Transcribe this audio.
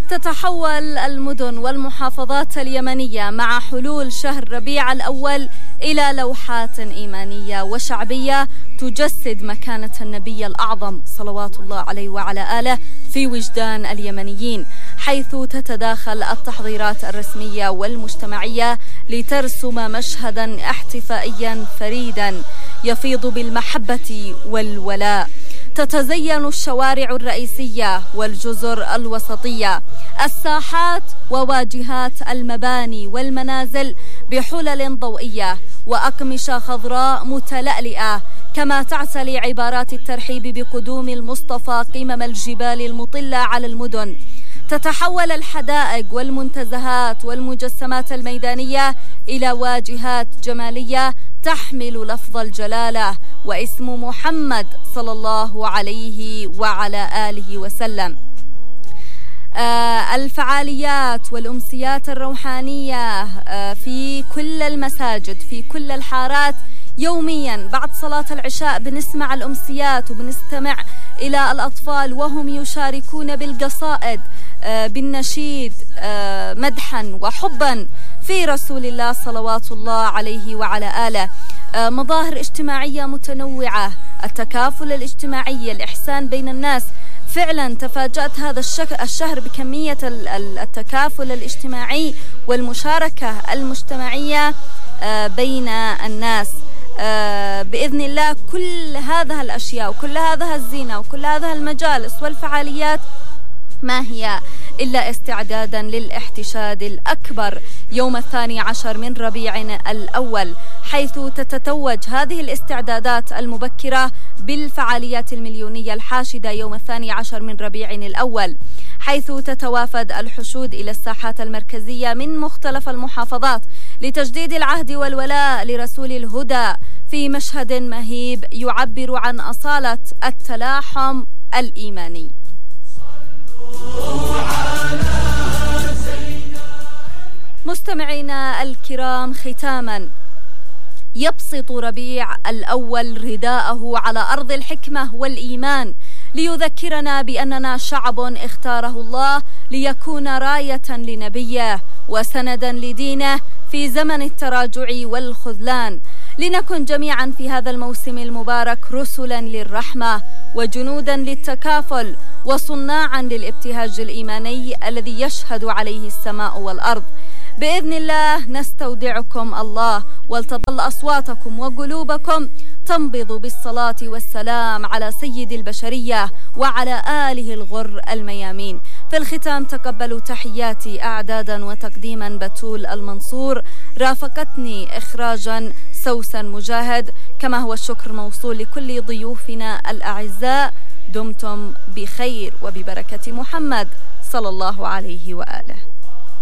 تتحول المدن والمحافظات اليمنية مع حلول شهر ربيع الأول إلى لوحات إيمانية وشعبية تجسد مكانة النبي الأعظم صلوات الله عليه وعلى آله في وجدان اليمنيين، حيث تتداخل التحضيرات الرسمية والمجتمعية لترسم مشهدا احتفائيا فريدا يفيض بالمحبة والولاء. تتزين الشوارع الرئيسية والجزر الوسطية، الساحات وواجهات المباني والمنازل بحلل ضوئية وأقمشة خضراء متلألئة، كما تعتلي عبارات الترحيب بقدوم المصطفى قمم الجبال المطلة على المدن. تتحول الحدائق والمنتزهات والمجسمات الميدانية إلى واجهات جمالية تحمل لفظ الجلالة واسم محمد صلى الله عليه وعلى آله وسلم. الفعاليات والأمسيات الروحانية في كل المساجد في كل الحارات يوميا بعد صلاة العشاء بنسمع الأمسيات وبنستمع إلى الأطفال وهم يشاركون بالقصائد بالنشيد مدحا وحبا في رسول الله صلوات الله عليه وعلى آله. مظاهر اجتماعية متنوعة، التكافل الاجتماعي، الإحسان بين الناس. فعلا تفاجأت هذا الشهر بكمية التكافل الاجتماعي والمشاركة المجتمعية بين الناس. بإذن الله كل هذه الأشياء وكل هذه الزينة وكل هذه المجالس والفعاليات ما هي إلا استعدادا للاحتشاد الأكبر يوم 12 من ربيع الأول، حيث تتتوج هذه الاستعدادات المبكرة بالفعاليات المليونية الحاشدة يوم 12 من ربيع الأول، حيث تتوافد الحشود إلى الساحات المركزية من مختلف المحافظات لتجديد العهد والولاء لرسول الهدى في مشهد مهيب يعبر عن أصالة التلاحم الإيماني. مستمعينا الكرام، ختاما يبسط ربيع الأول رداءه على أرض الحكمة والإيمان ليذكرنا بأننا شعب اختاره الله ليكون راية لنبيه وسندا لدينه في زمن التراجع والخذلان. لنكن جميعا في هذا الموسم المبارك رسلا للرحمة وجنودا للتكافل وصناعا للابتهاج الإيماني الذي يشهد عليه السماء والأرض. بإذن الله نستودعكم الله، ولتظل أصواتكم وقلوبكم تنبض بالصلاة والسلام على سيد البشرية وعلى آله الغر الميامين. في الختام تقبلوا تحياتي أعدادا وتقديما بتول المنصور، رافقتني إخراجا سوسن مجاهد، كما هو الشكر موصول لكل ضيوفنا الأعزاء. دمتم بخير وببركة محمد صلى الله عليه وآله.